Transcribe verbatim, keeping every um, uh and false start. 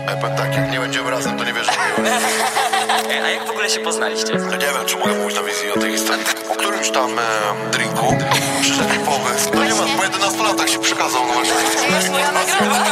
Ja powiem tak, jak nie będziemy razem, to nie wierzę w miłość. Ej, a jak w ogóle się poznaliście? Ja nie wiem, czy mogę mówić na wizji o tej historii. Po którymś tam e, drinku przyszedł po